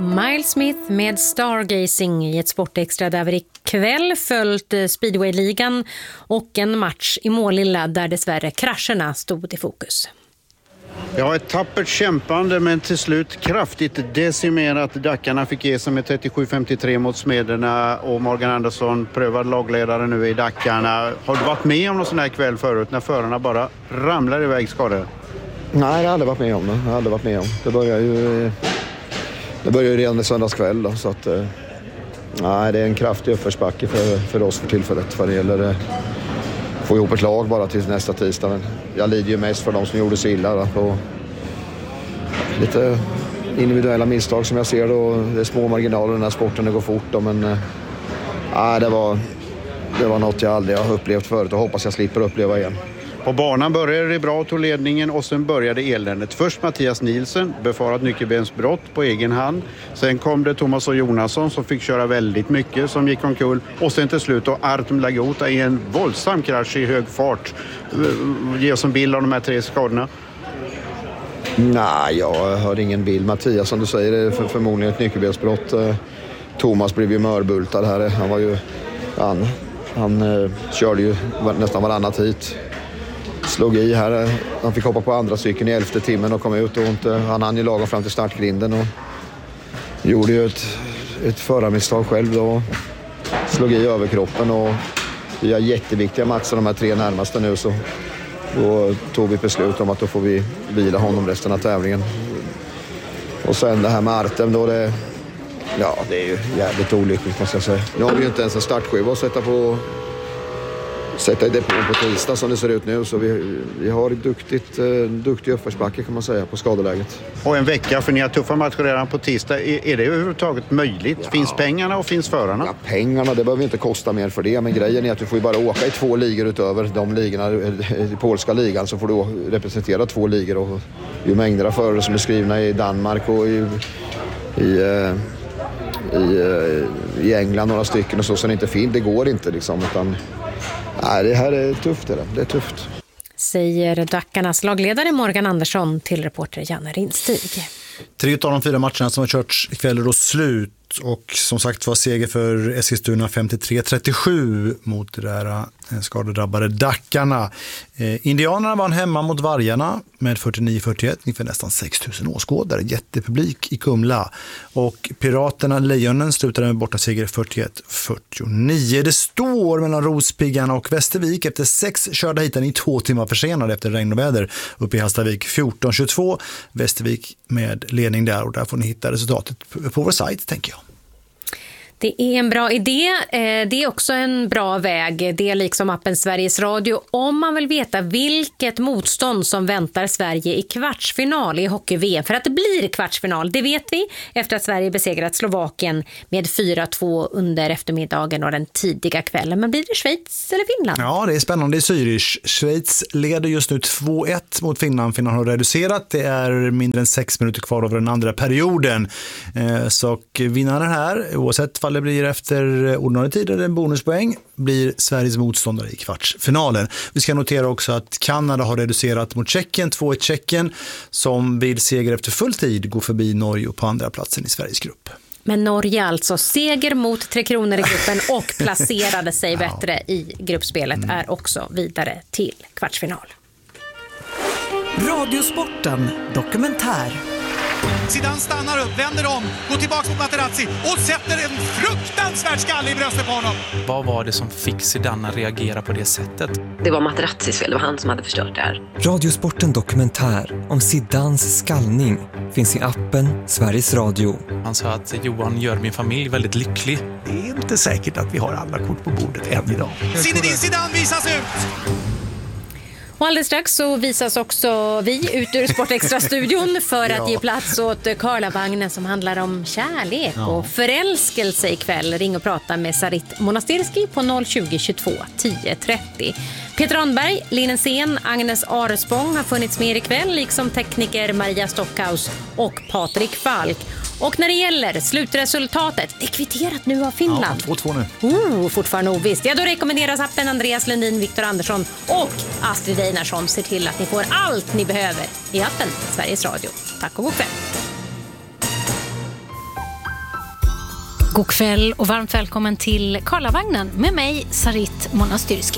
Miles Smith med Stargazing i ett Sportextra där vi ikväll följt speedwayligan och en match i Målilla där dessvärre krascherna stod i fokus. Ja, ett tappert kämpande men till slut kraftigt decimerat. Dackarna fick ge sig med 37-53 mot Smederna och Morgan Andersson prövar lagledare nu i Dackarna. Har du varit med om någon sån här kväll förut när förarna bara ramlar iväg skador? Nej, jag har aldrig varit med om det. Det börjar ju redan i söndagskväll då, så att nej, det är en kraftig uppförsbacke för oss för tillfället vad det gäller att få ihop ett lag bara till nästa tisdag. Men jag lider ju mest för de som gjorde så illa då, på lite individuella misstag som jag ser då. Det är små marginaler i den här sporten, det går fort då, men det var något jag aldrig har upplevt förut och hoppas jag slipper uppleva igen. På banan började det bra och tog ledningen och sen började eländet. Först Mattias Nielsen, befarat nyckelbensbrott på egen hand. Sen kom det Thomas och Jonasson som fick köra väldigt mycket som gick omkull. Och sen till slut då Artem Lagota i en våldsam krasch i hög fart. Ge oss en bild av de här 3 skadorna. Nej, jag har ingen bild. Mattias, som du säger, är förmodligen ett nyckelbensbrott. Thomas blev ju mörbultad här. Han var ju... Han körde ju nästan varannat hit. Slog i här. Han fick hoppa på andra cykeln i 11:e timmen och kom ut. Och han hann ju lagom fram till startgrinden och gjorde ju ett förarmisstag själv då. Slog i överkroppen och vi har jätteviktiga matcher de här 3 närmaste nu, så då tog vi beslut om att då får vi vila honom resten av tävlingen. Och sen det här med Artem då, det är ju jävligt olyckligt måste jag säga. Nu har vi ju inte ens en startskiva att sätta i depån på tisdag som det ser ut nu, så vi har duktig uppförsbacke kan man säga på skadeläget. Och en vecka, för ni har tuffa matcher redan på tisdag. Är det överhuvudtaget möjligt? Ja. Finns pengarna och finns förarna? Ja, pengarna, det behöver inte kosta mer för det, men grejen är att du får ju bara åka i 2 ligor utöver de ligorna i polska ligan, så får du representera 2 ligor och det är ju mängder av förare som är skrivna i Danmark och i England några stycken och så det inte finns. Det går inte liksom, utan nej, det här är tufft. Det är tufft. Säger Dackarnas lagledare Morgan Andersson till reporter Janne Rinstig. 3 av de 4 matcherna som har körts ikväll är då slut. Och som sagt var seger för Eskilstuna 53-37 mot det där skadedrabbade Dackarna. Indianerna vann hemma mot Vargarna med 49-41 inför nästan 6 000 åskådare. Jättepublik i Kumla. Och Piraterna Lejonen slutade med borta seger 41-49. Det står mellan Rospiggarna och Västervik efter 6 körda hiten i 2 timmar försenade efter regn och väder uppe i Hallstavik 14-22. Västervik med ledning där, och där får ni hitta resultatet på vår sajt, tänker jag. Det är en bra idé. Det är också en bra väg. Det är liksom appen Sveriges Radio. Om man vill veta vilket motstånd som väntar Sverige i kvartsfinal i hockey-VM. För att det blir kvartsfinal, det vet vi. Efter att Sverige besegrat Slovakien med 4-2 under eftermiddagen och den tidiga kvällen. Men blir det Schweiz eller Finland? Ja, det är spännande i Zürich. Schweiz leder just nu 2-1 mot Finland. Finland har reducerat. Det är mindre än 6 minuter kvar över den andra perioden. Så vinnaren här, oavsett vad det blir efter ordinarie tid eller en bonuspoäng, blir Sveriges motståndare i kvartsfinalen. Vi ska notera också att Kanada har reducerat mot Tjeckien, 2-1 Tjeckien, som vid seger efter full tid går förbi Norge och på andra platsen i Sveriges grupp. Men Norge alltså seger mot 3 Kronor i gruppen och placerade sig bättre i gruppspelet, är också vidare till kvartsfinal. Radiosporten dokumentär. Zidane stannar upp, vänder om, går tillbaka mot Materazzi och sätter en fruktansvärd skalle i bröstet på honom. Vad var det som fick Zidane att reagera på det sättet? Det var Materazzis fel, det var han som hade förstört det här. Radiosporten dokumentär om Zidanes skallning finns i appen Sveriges Radio. Han sa att Johan gör min familj väldigt lycklig. Det är inte säkert att vi har alla kort på bordet än idag. Zinedine Zidane visas ut! Och alldeles strax så visas också vi ut ur Sportextra-studion för att ge plats åt Karlavagnen som handlar om kärlek och förälskelse ikväll. Ring och prata med Sarit Monastirski på 020 22 10 30. Peter Rönnberg, Linen Sen, Agnes Arespång har funnits med ikväll, liksom tekniker Maria Stockhaus och Patrik Falk. Och när det gäller slutresultatet, det är kvitterat nu av Finland. 2-2 nu. Fortfarande ovisst. Ja, då rekommenderas appen Andreas Lundin, Viktor Andersson och Astrid Einarsson. Ser till att ni får allt ni behöver i appen Sveriges Radio. Tack och god kväll. God kväll och varmt välkommen till Karlavagnen med mig, Sarit Monastyrski.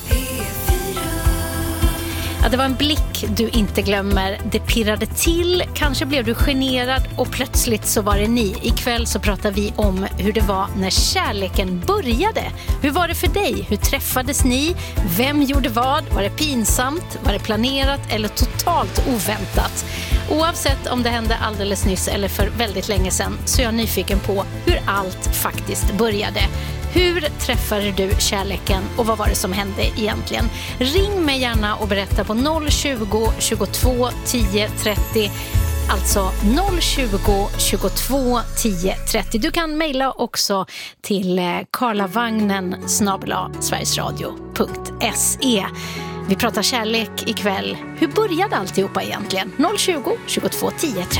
Ja, det var en blick du inte glömmer. Det pirrade till, kanske blev du generad och plötsligt så var det ni. Ikväll så pratar vi om hur det var när kärleken började. Hur var det för dig? Hur träffades ni? Vem gjorde vad? Var det pinsamt? Var det planerat eller totalt oväntat? Oavsett om det hände alldeles nyss eller för väldigt länge sedan så är jag nyfiken på hur allt faktiskt började. Hur träffade du kärleken och vad var det som hände egentligen? Ring mig gärna och berätta på 020 22 10 30. Alltså 020 22 10 30. Du kan mejla också till karlavagnen@sverigesradio.se. Vi pratar kärlek ikväll. Hur började alltihopa egentligen? 020 22 10 30.